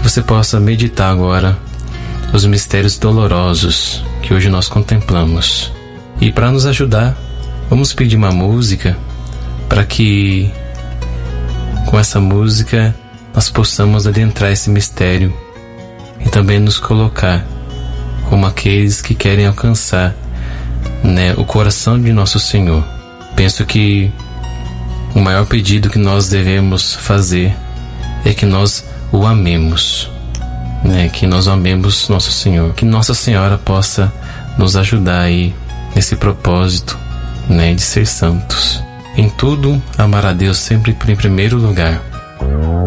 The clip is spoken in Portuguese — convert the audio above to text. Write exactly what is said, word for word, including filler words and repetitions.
você possa meditar agora os mistérios dolorosos que hoje nós contemplamos. E para nos ajudar, vamos pedir uma música para que com essa música nós possamos adentrar esse mistério e também nos colocar como aqueles que querem alcançar, né, o coração de nosso Senhor. Penso que o maior pedido que nós devemos fazer é que nós o amemos, né, que nós amemos nosso Senhor, que Nossa Senhora possa nos ajudar aí nesse propósito, né, de ser santos. Em tudo, amar a Deus sempre em primeiro lugar.